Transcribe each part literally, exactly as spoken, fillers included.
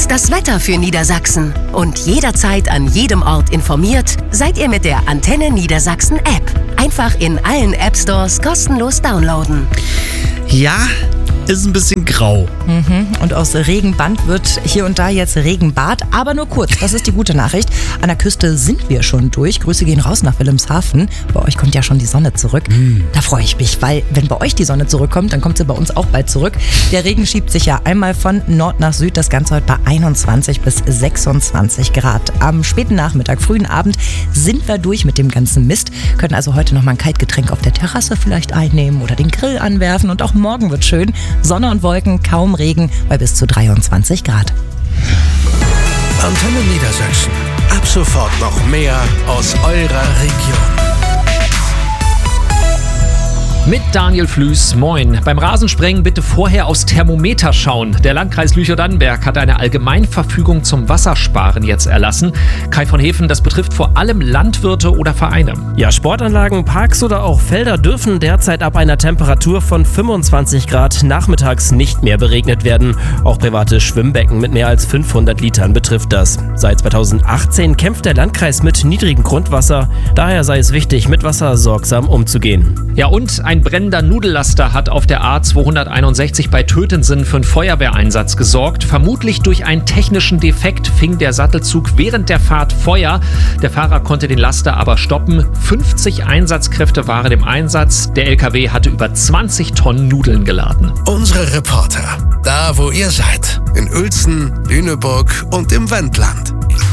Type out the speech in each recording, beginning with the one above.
ist das Wetter für Niedersachsen. Und jederzeit an jedem Ort informiert seid ihr mit der Antenne Niedersachsen App. Einfach in allen App Stores kostenlos downloaden. Ja, ist ein bisschen grau. Mhm. Und aus Regenband wird hier und da jetzt Regenbad, aber nur kurz. Das ist die gute Nachricht. An der Küste sind wir schon durch. Grüße gehen raus nach Wilhelmshaven. Bei euch kommt ja schon die Sonne zurück. Mhm. Da freue ich mich, weil wenn bei euch die Sonne zurückkommt, dann kommt sie bei uns auch bald zurück. Der Regen schiebt sich ja einmal von Nord nach Süd. Das Ganze heute bei einundzwanzig bis sechsundzwanzig Grad. Am späten Nachmittag, frühen Abend sind wir durch mit dem ganzen Mist. Können also heute noch mal ein Kaltgetränk auf der Terrasse vielleicht einnehmen oder den Grill anwerfen. Und auch morgen wird schön. Sonne und Wolken, kaum Regen bei bis zu dreiundzwanzig Grad. Antenne Niedersachsen. Ab sofort noch mehr aus eurer Region. Mit Daniel Flüß, moin. Beim Rasensprengen bitte vorher aufs Thermometer schauen. Der Landkreis Lüchow-Dannenberg hat eine Allgemeinverfügung zum Wassersparen jetzt erlassen. Kai von Hefen, das betrifft vor allem Landwirte oder Vereine. Ja, Sportanlagen, Parks oder auch Felder dürfen derzeit ab einer Temperatur von fünfundzwanzig Grad nachmittags nicht mehr beregnet werden. Auch private Schwimmbecken mit mehr als fünfhundert Litern betrifft das. Seit zweitausendachtzehn kämpft der Landkreis mit niedrigem Grundwasser. Daher sei es wichtig, mit Wasser sorgsam umzugehen. Ja, und ein brennender Nudellaster hat auf der A zweihunderteinundsechzig bei Tötensen für einen Feuerwehreinsatz gesorgt. Vermutlich durch einen technischen Defekt fing der Sattelzug während der Fahrt Feuer. Der Fahrer konnte den Laster aber stoppen. fünfzig Einsatzkräfte waren im Einsatz. Der L K W hatte über zwanzig Tonnen Nudeln geladen. Unsere Reporter, da wo ihr seid, in Uelzen, Lüneburg und im Wendland.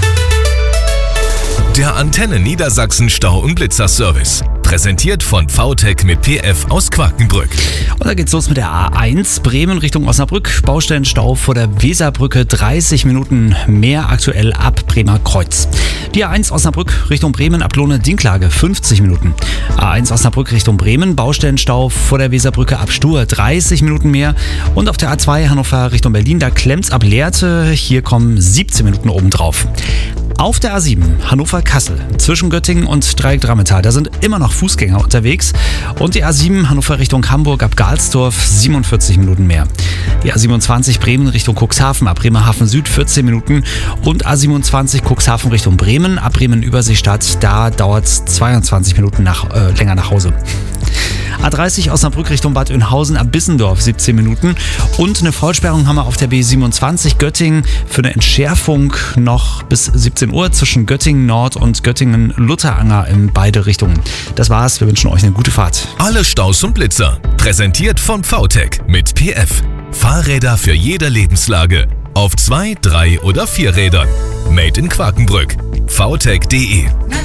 Der Antenne Niedersachsen Stau- und Blitzer-Service. Präsentiert von V T E C mit P F aus Quakenbrück. Und da geht's los mit der A eins, Bremen Richtung Osnabrück. Baustellenstau vor der Weserbrücke, dreißig Minuten mehr aktuell ab Bremer Kreuz. Die A eins Osnabrück Richtung Bremen ab Lohne-Dinklage, fünfzig Minuten. A eins Osnabrück Richtung Bremen, Baustellenstau vor der Weserbrücke ab Stur, dreißig Minuten mehr. Und auf der A zwei Hannover Richtung Berlin, da klemmt's ab Lehrte, hier kommen siebzehn Minuten obendrauf. Auf der A sieben Hannover-Kassel zwischen Göttingen und Dreieck-Drammental, da sind immer noch Fußgänger unterwegs. Und die A sieben Hannover Richtung Hamburg ab Galsdorf, siebenundvierzig Minuten mehr. Die A siebenundzwanzig Bremen Richtung Cuxhaven ab Bremerhaven Süd, vierzehn Minuten. Und A siebenundzwanzig Cuxhaven Richtung Bremen ab Bremen-Überseestadt, da dauert es zweiundzwanzig Minuten nach, äh, länger nach Hause. A dreißig Osnabrück Richtung Bad Oeynhausen ab Bissendorf, siebzehn Minuten. Und eine Vollsperrung haben wir auf der B siebenundzwanzig Göttingen für eine Entschärfung noch bis siebzehn Uhr zwischen Göttingen Nord und Göttingen-Lutheranger in beide Richtungen. Das war's, wir wünschen euch eine gute Fahrt. Alle Staus und Blitzer. Präsentiert von V T E C mit P F. Fahrräder für jede Lebenslage. Auf zwei, drei oder vier Rädern. Made in Quakenbrück. V T E C punkt de